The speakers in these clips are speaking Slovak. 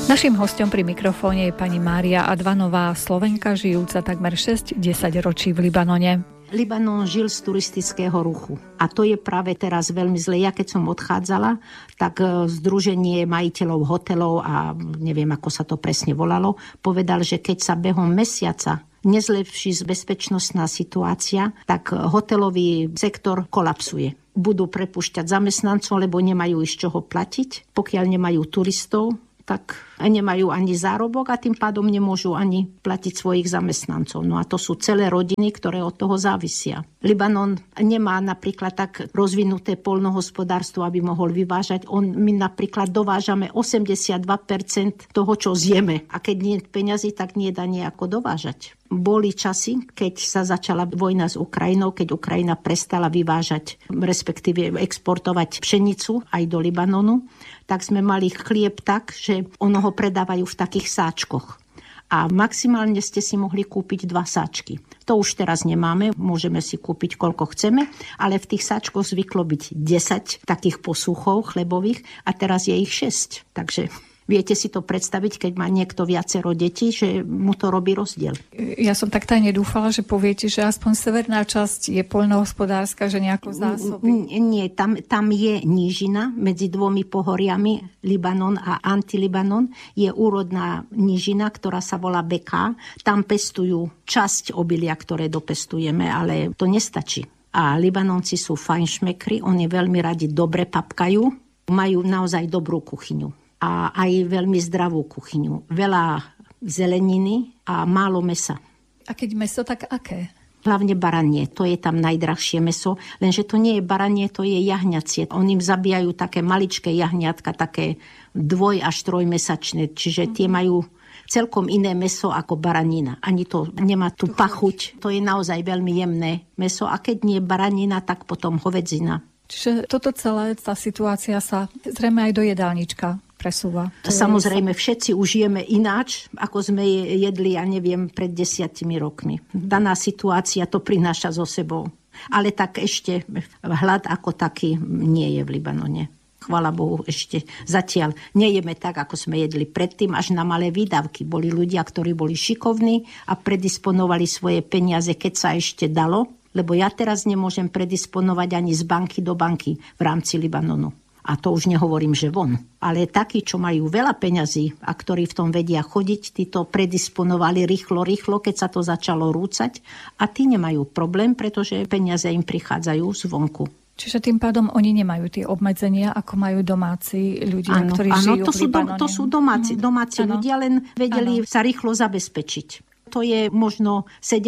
Naším hosťom pri mikrofóne je pani Mária Advanová, Slovenka žijúca takmer 6-10 ročí v Libanone. Libanon žil z turistického ruchu a to je práve teraz veľmi zle. Ja keď som odchádzala, tak Združenie majiteľov hotelov a neviem, ako sa to presne volalo, povedal, že keď sa behom mesiaca nezlepší bezpečnostná situácia, tak hotelový sektor kolapsuje. Budú prepúšťať zamestnancov, lebo nemajú z čoho platiť. Pokiaľ nemajú turistov, tak nemajú ani zárobok a tým pádom nemôžu ani platiť svojich zamestnancov. No a to sú celé rodiny, ktoré od toho závisia. Libanon nemá napríklad tak rozvinuté poľnohospodárstvo, aby mohol vyvážať. My napríklad dovážame 82% toho, čo zjeme. A keď nie je peňazí, tak nie dá nejako dovážať. Boli časy, keď sa začala vojna s Ukrajinou, keď Ukrajina prestala vyvážať, respektíve exportovať pšenicu aj do Libanonu, tak sme mali chlieb tak, že ono ho predávajú v takých sáčkoch. A maximálne ste si mohli kúpiť 2 sáčky. To už teraz nemáme, môžeme si kúpiť koľko chceme, ale v tých sáčkoch zvyklo byť 10 takých posúchov chlebových a teraz je ich 6. Takže viete si to predstaviť, keď má niekto viacero detí, že mu to robí rozdiel. Ja som tak tajne dúfala, že poviete, že aspoň severná časť je poľnohospodárska, že nejako zásobí. Nie, tam je nížina medzi 2 pohoriami, Libanon a Antilibanon. Je úrodná nížina, ktorá sa volá Beká. Tam pestujú časť obilia, ktoré dopestujeme, ale to nestačí. A Libanonci sú fajnšmekri, oni veľmi radi dobre papkajú, majú naozaj dobrú kuchyňu. A aj veľmi zdravú kuchyňu. Veľa zeleniny a málo mesa. A keď meso, tak aké? Hlavne baranie, to je tam najdrahšie meso, lenže to nie je baranie, to je jahňacie. Oni im zabíjajú také maličké jahňatka, také 2- až 3-mesačné, čiže tie majú celkom iné meso ako baranina. Ani to nemá tú pachuť, to je naozaj veľmi jemné meso a keď nie baranina, tak potom hovedzina. Čiže toto celé, tá situácia sa zrejme aj do jedálnička presúva. Samozrejme, všetci už jeme ináč, ako sme jedli, ja neviem, pred 10 rokmi. Daná situácia to prináša so sebou. Ale tak ešte hlad ako taký nie je v Libanone. Chvála Bohu, ešte zatiaľ nejeme tak, ako sme jedli predtým, až na malé výdavky. Boli ľudia, ktorí boli šikovní a predisponovali svoje peniaze, keď sa ešte dalo, lebo ja teraz nemôžem predisponovať ani z banky do banky v rámci Libanonu. A to už nehovorím, že von. Ale takí, čo majú veľa peňazí a ktorí v tom vedia chodiť, tí to predisponovali rýchlo, keď sa to začalo rúcať. A tí nemajú problém, pretože peniaze im prichádzajú zvonku. Čiže tým pádom oni nemajú tie obmedzenia, ako majú domáci ľudia, ktorí žijú v Libanone. To sú domáci ľudia, len vedeli sa rýchlo zabezpečiť. To je možno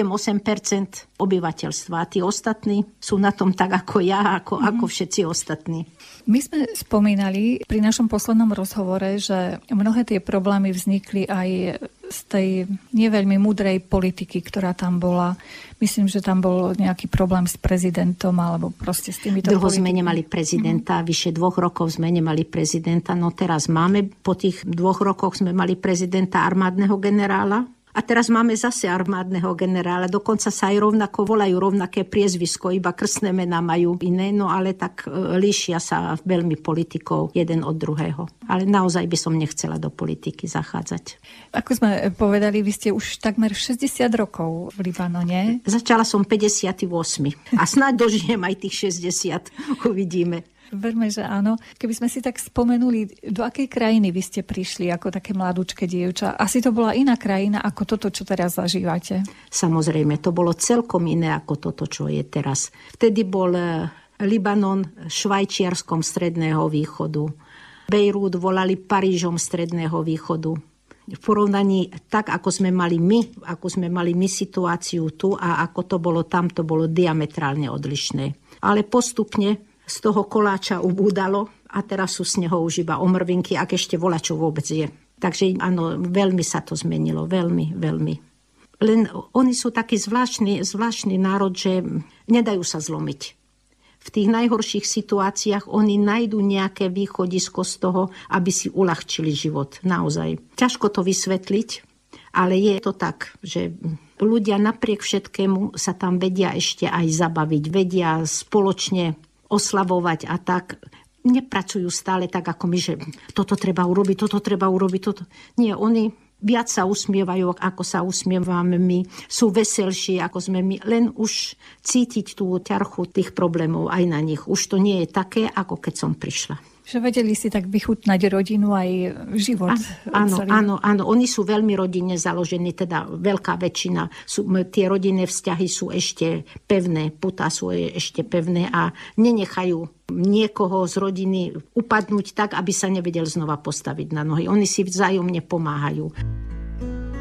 7-8% obyvateľstva. A tí ostatní sú na tom tak ako ja, ako všetci ostatní. My sme spomínali pri našom poslednom rozhovore, že mnohé tie problémy vznikli aj z tej neveľmi múdrej politiky, ktorá tam bola. Myslím, že tam bol nejaký problém s prezidentom, alebo proste s týmito politikmi. Dlho sme nemali prezidenta, vyše 2 rokov sme nemali prezidenta, no teraz máme, po tých 2 rokoch sme mali prezidenta, armádneho generála. A teraz máme zase armádneho generála, dokonca sa aj rovnako volajú, rovnaké priezvisko, iba krstné mená majú iné, no ale tak líšia sa veľmi politikou jeden od druhého. Ale naozaj by som nechcela do politiky zachádzať. Ako sme povedali, vy ste už takmer 60 rokov v Libanone. Začala som 58. A snáď dožijem aj tých 60. Uvidíme. Verme, že áno. Keby sme si tak spomenuli, do akej krajiny vy ste prišli ako také mladúčke dievča? Asi to bola iná krajina ako toto, čo teraz zažívate? Samozrejme, to bolo celkom iné ako toto, čo je teraz. Vtedy bol Libanon Švajčiarskom Stredného východu. Bejrút volali Parížom Stredného východu. V porovnaní tak, ako sme mali my situáciu tu a ako to bolo tam, to bolo diametrálne odlišné. Ale postupne z toho koláča ubúdalo a teraz sú z neho už iba omrvinky, ak ešte volačo vôbec je. Takže áno, veľmi sa to zmenilo, veľmi, veľmi. Len oni sú taký zvláštny národ, že nedajú sa zlomiť. V tých najhorších situáciách oni nájdú nejaké východisko z toho, aby si uľahčili život. Naozaj. Ťažko to vysvetliť, ale je to tak, že ľudia napriek všetkému sa tam vedia ešte aj zabaviť, vedia spoločne oslavovať a tak. nepracujú stále tak ako my, že toto treba urobiť, toto. Nie, oni viac sa usmievajú, ako sa usmievame my. Sú veselší, ako sme my. Len už cítiť tú ťarchu tých problémov aj na nich. Už to nie je také, ako keď som prišla. Že vedeli si tak vychutnať rodinu aj život. Áno. Oni sú veľmi rodinne založení, teda veľká väčšina. Tie rodinné vzťahy sú ešte pevné, putá sú ešte pevné a nenechajú niekoho z rodiny upadnúť tak, aby sa nevedel znova postaviť na nohy. Oni si vzájomne pomáhajú.